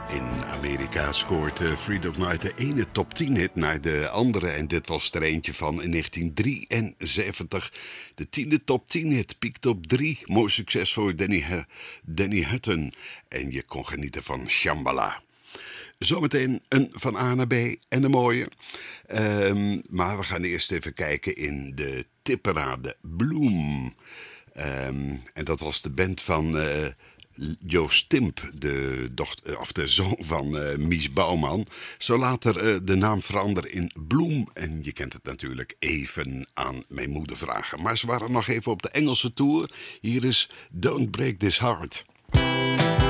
In Amerika scoort Freedom Night de ene top 10 hit naar de andere. En dit was er eentje van in 1973. De tiende top 10 hit piekt op 3. Mooi succes voor Danny Hutton. En je kon genieten van Shambhala. Zometeen een van A naar B en een mooie. Maar we gaan eerst even kijken in de tipparade Bloom. En dat was de band van Joost Timp, de zoon van Mies Bouwman. Zo later de naam veranderen in Bloom. En je kent het natuurlijk even aan mijn moeder vragen. Maar ze waren nog even op de Engelse tour. Hier is Don't Break This Heart.